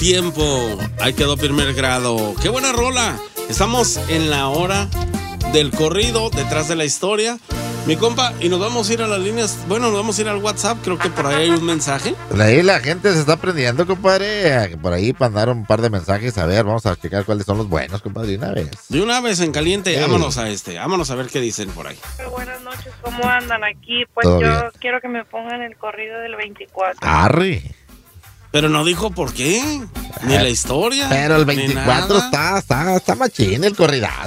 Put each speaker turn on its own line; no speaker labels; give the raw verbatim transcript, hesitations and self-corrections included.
Tiempo. Ahí quedó primer grado. ¡Qué buena rola! Estamos en la hora del corrido, detrás de la historia. Mi compa, y nos vamos a ir a las líneas. Bueno, nos vamos a ir al WhatsApp. Creo que por ahí hay un mensaje.
Ahí la gente se está aprendiendo, compadre. Por ahí mandaron un par de mensajes. A ver, vamos a checar cuáles son los buenos, compadre, de una vez.
De una vez en caliente,
Sí.
vámonos a este. Vámonos a ver qué dicen por ahí.
Buenas noches, ¿cómo andan aquí? Pues
Todo
yo
bien.
quiero que me pongan el corrido del veinticuatro.
Arre.
Pero no dijo por qué. Ni la historia.
Pero el
ni
veinticuatro
nada.
está, está, está machín el corridazo.